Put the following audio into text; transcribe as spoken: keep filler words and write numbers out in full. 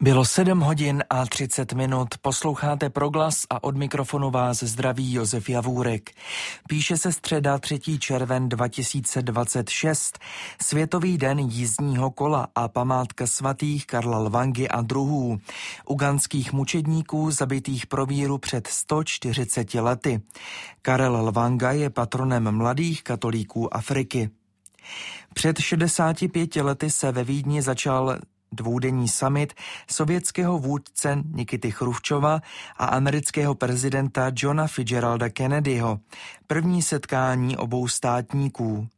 Bylo sedm hodin a třicet minut, posloucháte Proglas a od mikrofonu vás zdraví Josef Javůrek. Píše se středa třetího června dva tisíce dvacet šest, Světový den jízdního kola a památka svatých Karla Lvangy a druhů, ugandských mučedníků zabitých pro víru před sto čtyřiceti lety. Karel Lvanga je patronem mladých katolíků Afriky. Před šedesáti pěti lety se ve Vídni začal dvoudenní summit sovětského vůdce Nikity Chruščova a amerického prezidenta Johna Fitzgeralda Kennedyho. První setkání obou státníků.